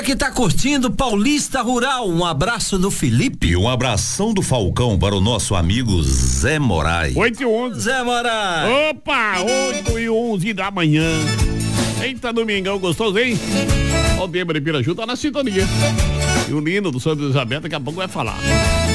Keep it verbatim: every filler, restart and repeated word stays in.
Que tá curtindo Paulista Rural, um abraço do Felipe. E um abração do Falcão para o nosso amigo Zé Moraes. oito e onze. Zé Moraes. Opa, oito e onze da manhã. Eita, domingão gostoso, hein? O Débora de Piraju tá na sintonia. E o Nino do Santa Isabel daqui a pouco vai falar.